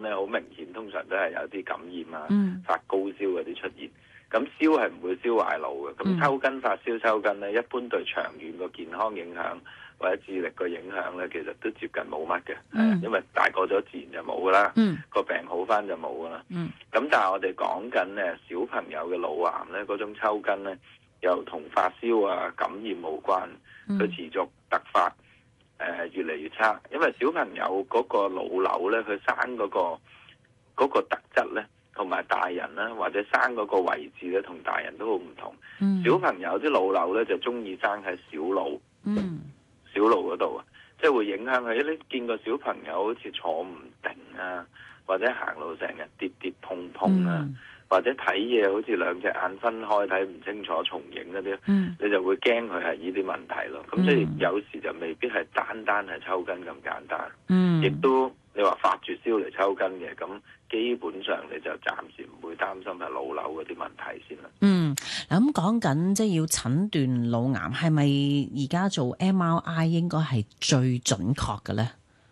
咧，好明顯通常都係有啲感染啊、發高燒嗰啲出現。咁燒係唔會燒壞腦嘅。咁抽筋、發燒、抽筋咧，一般對長遠個健康影響或者智力個影響咧，其實都接近冇乜嘅。因為大個咗自然就冇噶啦。個病好翻就冇噶啦。咁但係我哋講緊咧小朋友嘅腦癌咧，嗰種抽筋咧，又同發燒啊、感染冇關，佢持續突發，越嚟越差。因為小朋友嗰個腦瘤咧，佢生嗰個特質咧，同埋大人啦，或者生嗰個位置咧，同大人都好唔同。小朋友啲腦瘤咧就中意生喺小腦，小腦嗰度啊，即係會影響佢。你見個小朋友好似坐唔定啊，或者行路成日跌跌碰碰啊，或者睇嘢好似兩隻眼分開睇唔清楚重影嗰啲，你就會驚佢係呢啲問題咯。咁即係有時就未必係單係抽筋咁簡單，亦都你話發住燒嚟抽筋嘅，咁基本上你就暫時唔會擔心係腦瘤嗰啲問題先啦。 嗱咁講緊即係要診斷腦癌，係咪而家做 MRI 應該係最準確嘅咧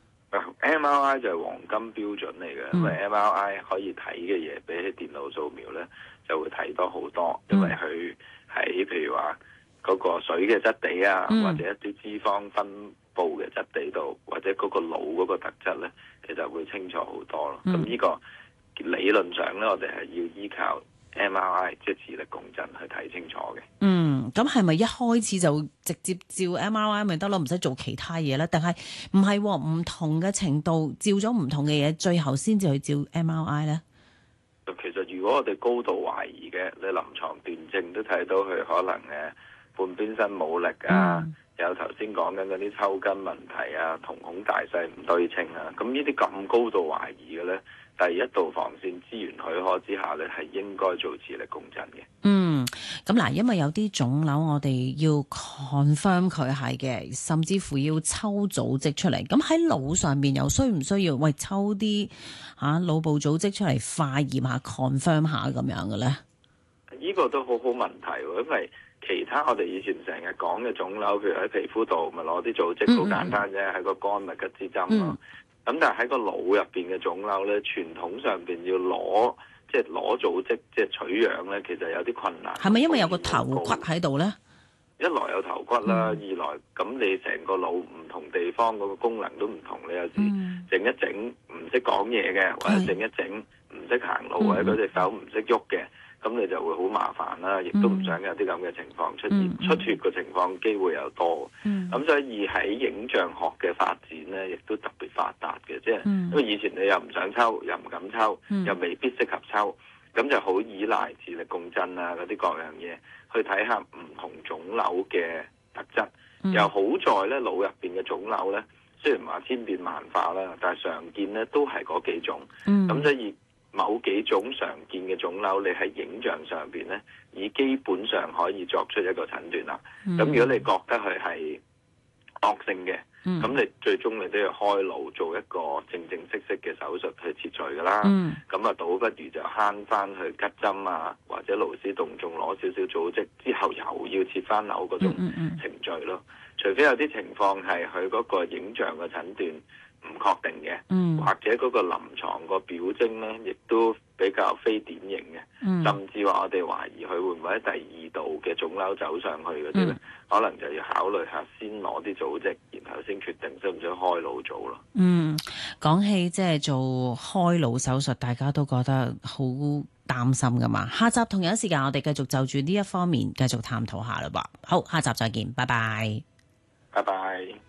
？MRI 就係黃金標準嚟嘅，因為 MRI 可以睇嘅嘢比起電腦掃描咧就會睇多好多，因為佢喺譬如話嗰個水嘅質地啊，或者一啲脂肪分布嘅質地度，或者嗰個腦嗰個特質咧，其實會清楚好多咯。咁呢個理論上咧，我哋係要依靠 MRI 即係磁力共振去睇清楚嘅。 咁係咪一開始就直接照 MRI 咪得咯？唔使做其他嘢咧？定係唔係？唔同嘅程度照咗唔同嘅嘢，最後先至去照 MRI 咧？ 其實如果我哋高度懷疑嘅，你臨床斷症都睇到佢可能半邊身冇力啊，有頭先講緊嗰啲抽筋問題啊，瞳孔大細唔對稱啊，咁呢啲咁高度懷疑嘅咧，第一道防線資源許可之下咧，係應該做磁力共振嘅。 咁嗱，因為有啲腫瘤我哋要 confirm 佢係嘅，甚至乎要抽組織出嚟。咁喺腦上面又需唔需要抽啲腦部組織出嚟化驗下 confirm 下咁樣嘅咧？ 呢個都好問題喎，因為其他我哋以前成日講嘅腫瘤，譬如喺皮膚度咪攞啲組織好簡單啫，喺個肝咪拮支針咯。咁但係喺個腦入邊嘅腫瘤咧，傳統上邊要攞組織即係取樣咧，其實有啲困難。係咪因為有個頭骨喺度咧？一來有頭骨啦，二來咁你成個腦唔同地方嗰個功能都唔同，你有時整一整唔識講嘢嘅，或者整一整唔識行路，或者嗰隻手唔識喐嘅。咁你就會好麻煩啦，亦都唔想有啲咁嘅情況出現，出血嘅情況機會又多。咁所以喺影像學嘅發展咧，亦都特別發達嘅，即係因為以前你又唔想抽，又唔敢抽，又未必適合抽，咁就好依賴磁力共振啊嗰啲各樣嘢，去睇下唔同腫瘤嘅特質。又好在咧，腦入邊嘅腫瘤咧，雖然話千變萬化啦，但係常見咧都係嗰幾種。咁所以某幾種常見嘅腫瘤，你喺影像上邊咧，已基本上可以作出一個診斷啦。咁如果你覺得佢係惡性嘅，咁你最終你都要開腦做一個正式嘅手術去切除噶啦。咁倒不如就慳翻去拮針啊，或者勞師動眾攞少少組織之後又要切翻瘤嗰種程序咯。除非有啲情況係佢嗰個影像嘅診斷唔確定嘅，或者嗰個臨床個表徵咧，亦都比較非典型嘅，甚至話我哋懷疑佢會唔會喺第二度嘅腫瘤走上去嗰啲咧，可能就要考慮下先攞啲組織，然後先決定需唔需要開腦做咯。 講起即係做開腦手術，大家都覺得好擔心噶嘛。下集同樣時間，我哋繼續就住呢一方面繼續探討下啦噃。好，下集再見，拜拜。 拜拜。